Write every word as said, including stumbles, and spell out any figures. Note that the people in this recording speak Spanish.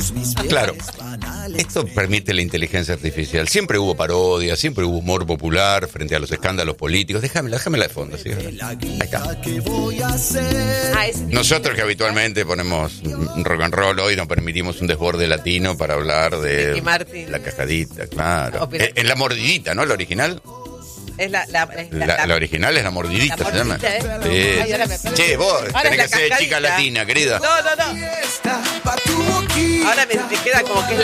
Claro, esto permite la inteligencia artificial. Siempre hubo parodia, siempre hubo humor popular frente a los escándalos políticos. Déjamela, déjamela de fondo, ¿sí? Ahí está. Nosotros que habitualmente ponemos rock and roll, hoy nos permitimos un desborde latino para hablar de la cajadita, claro. En la mordidita, ¿no? La original. Es la, la, es la, la, la, la original es la mordidita, la se llama. ¿eh? Sí. Ay, me... Che, vos ahora tenés que ser cascadita. chica latina, querida. No, no, no. Ahora me, me queda como que es la